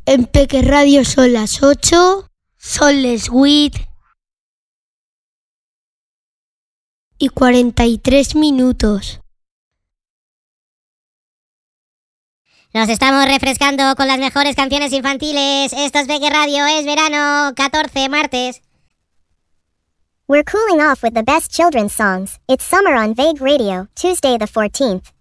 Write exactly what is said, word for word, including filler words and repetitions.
En Peque Radio son las ocho, son les huit y cuarenta y tres minutos. Nos estamos refrescando con las mejores canciones infantiles. Esto es Peque Radio, es verano, catorce, martes. We're cooling off with the best children's songs. It's summer on Vague Radio, Tuesday the fourteenth.